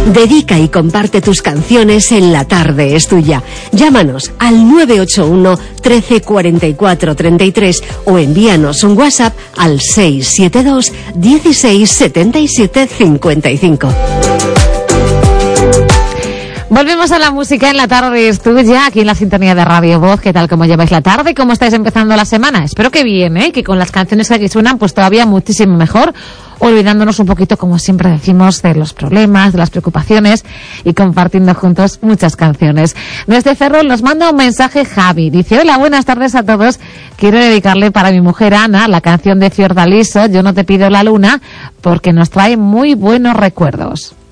Dedica y comparte tus canciones en La Tarde es Tuya. Llámanos al 981 13 44 33 o envíanos un WhatsApp al 672 16 77 55. Volvemos a la música en La Tarde es Tuya, aquí en la sintonía de Radio Voz. ¿Qué tal? ¿Cómo lleváis la tarde? ¿Cómo estáis empezando la semana? Espero que bien, que con las canciones que aquí suenan, pues todavía muchísimo mejor, olvidándonos un poquito, como siempre decimos, de los problemas, de las preocupaciones y compartiendo juntos muchas canciones. Desde Ferrol nos manda un mensaje Javi. Dice: hola, buenas tardes a todos. Quiero dedicarle para mi mujer Ana la canción de Fiordaliso, Yo no te pido la luna, porque nos trae muy buenos recuerdos.